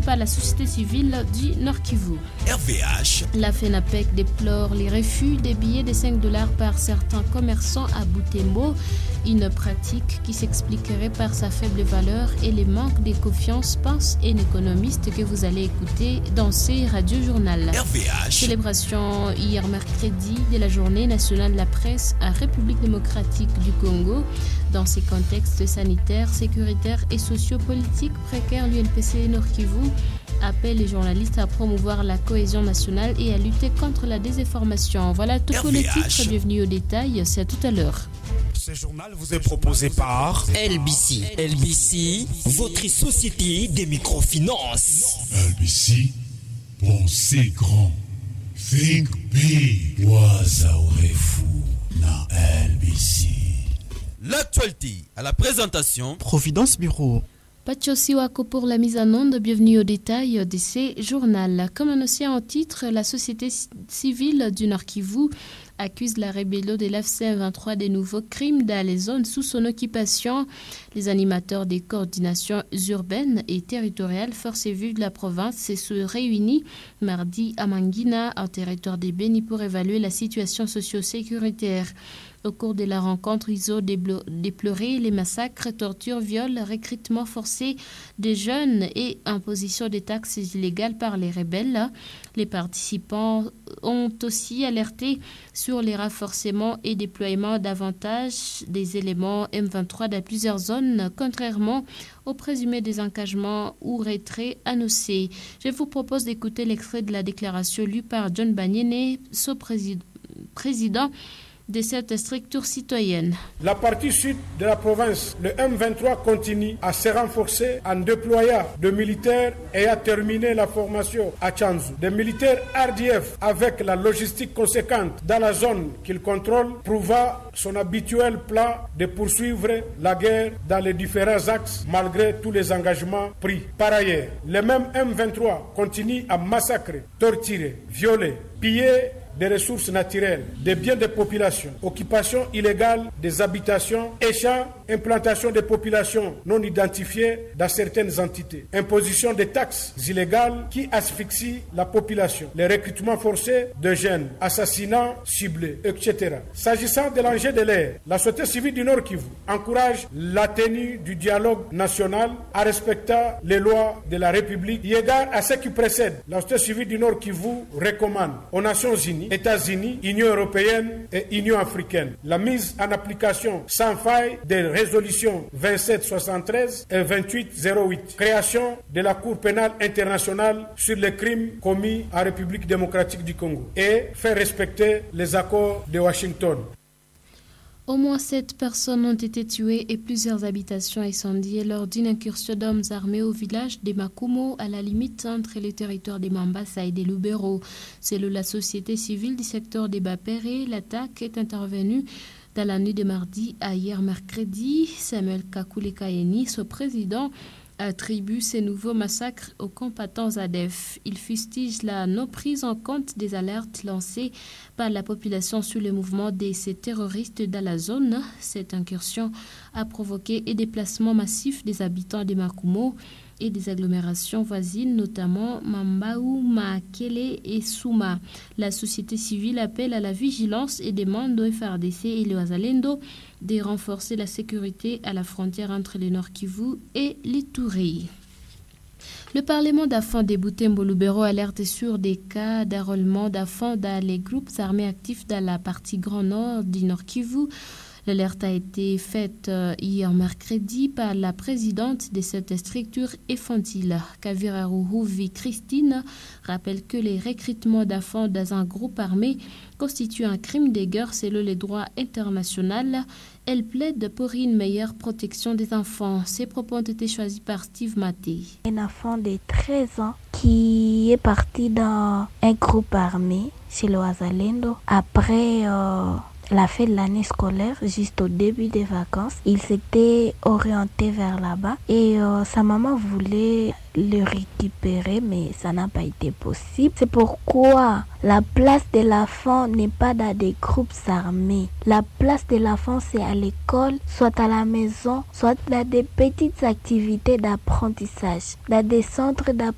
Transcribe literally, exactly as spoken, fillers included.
par la société civile du Nord Kivu. R V H. La FENAPEC déplore les refus des billets de cinq dollars par certains commerçants à Butembo, une pratique qui s'expliquerait par sa faible valeur et le manque de confiance, pense un économiste que vous allez écouter dans ces radio-journal. R V H. Célébration hier mercredi de la journée nationale de la presse en République démocratique du Congo. Dans ces contextes sanitaires, sécuritaires et sociopolitiques précaires, l'U N P C Nord Kivu appelle les journalistes à promouvoir la cohésion nationale et à lutter contre la désinformation. Voilà tout pour les titres. Bienvenue au détail. C'est à tout à l'heure. Ce journal vous est proposé par L B C. L B C, votre société des microfinances. L B C, pensez grand. Think big. Wazaorefu na L B C. L'actualité à la présentation Providence Bureau. Pachosi Wako pour la mise en onde. Bienvenue au détail de ces journaux. Comme annoncé en titre, la société civile du Nord Kivu accuse la rébellion de l'A F C M vingt-trois des nouveaux crimes dans les zones sous son occupation. Les animateurs des coordinations urbaines et territoriales forces et vives de la province se réunissent mardi à Mangina, en territoire des Béni, pour évaluer la situation socio-sécuritaire. Au cours de la rencontre, ils ont déploré les massacres, tortures, viols, recrutement forcé des jeunes et imposition des taxes illégales par les rebelles. Les participants ont aussi alerté sur les renforcements et déploiements davantage des éléments M vingt-trois dans plusieurs zones, contrairement au présumé désencagement ou retrait annoncé. Je vous propose d'écouter l'extrait de la déclaration lue par John Banyene, son président, président de cette structure citoyenne. La partie sud de la province, le M vingt-trois continue à se renforcer en déployant de militaires et à terminer la formation à Tchanzu. Des militaires R D F avec la logistique conséquente dans la zone qu'ils contrôlent prouva son habituel plan de poursuivre la guerre dans les différents axes malgré tous les engagements pris. Par ailleurs, le même M vingt-trois continue à massacrer, torturer, violer, piller des ressources naturelles, des biens des populations, occupation illégale des habitations, échange, implantation des populations non identifiées dans certaines entités, imposition des taxes illégales qui asphyxient la population, les recrutements forcés de jeunes, assassinats ciblés, et cetera. S'agissant de l'enjeu de l'air, la société civile du Nord Kivu encourage la tenue du dialogue national en respectant les lois de la République. Eu égard à ce qui précède, la société civile du Nord Kivu recommande aux Nations Unies, États-Unis, Union européenne et Union africaine la mise en application sans faille des résolutions vingt-sept soixante-treize et vingt-huit zéro huit, création de la Cour pénale internationale sur les crimes commis en République démocratique du Congo et faire respecter les accords de Washington. Au moins sept personnes ont été tuées et plusieurs habitations incendiées lors d'une incursion d'hommes armés au village de Makumo, à la limite entre les territoires de Mambasa et de Lubero. Selon la société civile du secteur des Bapéré, l'attaque est intervenue dans la nuit de mardi à hier mercredi. Samuel Kakule Kaeni, son président, attribue ces nouveaux massacres aux combattants A D F. Il fustige la non-prise en compte des alertes lancées par la population sur le mouvement de ces terroristes dans la zone. Cette incursion a provoqué un déplacement massif des habitants de Makumo et des agglomérations voisines, notamment Mambaou, Maakele et Souma. La société civile appelle à la vigilance et demande au F R D C et le Wazalendo de renforcer la sécurité à la frontière entre le Nord Kivu et l'Ituri. Le Parlement d'Afan de Butembo-Lubero alerte sur des cas d'enrôlement d'enfants dans les groupes armés actifs dans la partie grand nord du Nord Kivu. L'alerte a été faite hier mercredi par la présidente de cette structure infantile. Kavira Ruhuvi Christine rappelle que les recrutements d'enfants dans un groupe armé constituent un crime de guerre selon les droits internationaux. Elle plaide pour une meilleure protection des enfants. Ces propos ont été choisis par Steve Maté. Un enfant de treize ans qui est parti dans un groupe armé chez le Wazalendo après... Euh la fin de l'année scolaire, juste au début des vacances, il s'était orienté vers là-bas et euh, sa maman voulait le récupérer, mais ça n'a pas été possible. C'est pourquoi la place de l'enfant n'est pas dans des groupes armés. La place de l'enfant, c'est à l'école, soit à la maison, soit dans des petites activités d'apprentissage, dans des centres d'apprentissage